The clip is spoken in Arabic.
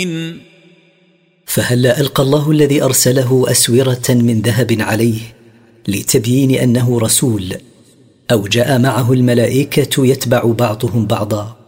فهلا ألقى الله الذي أرسله أسورة من ذهب عليه لتبيين أنه رسول، أو جاء معه الملائكة يتبع بعضهم بعضا،